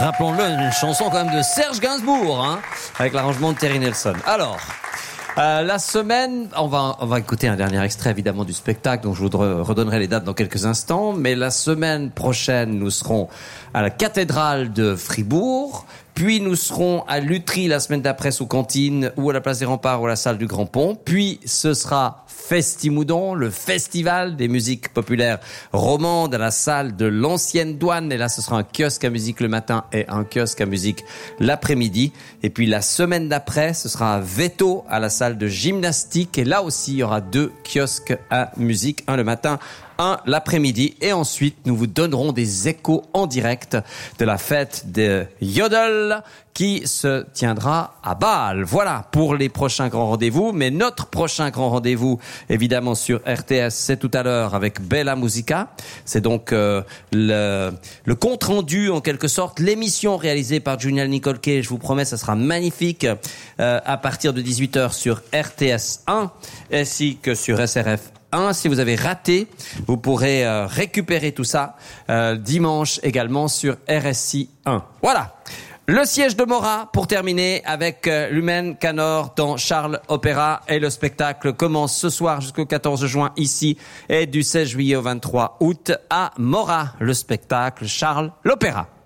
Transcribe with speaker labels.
Speaker 1: Rappelons-le, une chanson quand même de Serge Gainsbourg, hein, avec l'arrangement de Terry Nelson. Alors, la semaine, on va écouter un dernier extrait évidemment du spectacle, dont je vous redonnerai les dates dans quelques instants. Mais la semaine prochaine, nous serons à la cathédrale de Fribourg. Puis nous serons à Lutry la semaine d'après sous Cantine, ou à la place des Remparts ou à la salle du Grand Pont. Puis ce sera Festimoudon, le festival des musiques populaires romandes à la salle de l'Ancienne Douane. Et là, ce sera un kiosque à musique le matin et un kiosque à musique l'après-midi. Et puis la semaine d'après, ce sera à Veto à la salle de gymnastique. Et là aussi, il y aura 2 kiosques à musique, un le matin, un l'après-midi. Et ensuite, nous vous donnerons des échos en direct de la fête de Yodel qui se tiendra à Bâle. Voilà pour les prochains grands rendez-vous. Mais notre prochain grand rendez-vous, évidemment sur RTS, c'est tout à l'heure avec Bella Musica. C'est donc le compte-rendu, en quelque sorte, l'émission réalisée par Junial Nicolke. Je vous promets, ça sera magnifique à partir de 18h sur RTS 1 ainsi que sur SRF 1. Si vous avez raté, vous pourrez récupérer tout ça dimanche également sur RSI 1. Voilà. Le siège de Mora, pour terminer, avec Lumen Canor dans Charles Opéra. Et le spectacle commence ce soir jusqu'au 14 juin ici et du 16 juillet au 23 août à Mora. Le spectacle Charles l'Opéra.